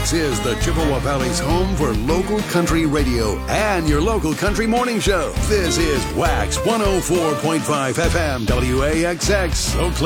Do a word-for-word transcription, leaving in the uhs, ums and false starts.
Wax is the Chippewa Valley's home for local country radio and your local country morning show. This is Wax one oh four point five F M W A X X, Oak Cliff.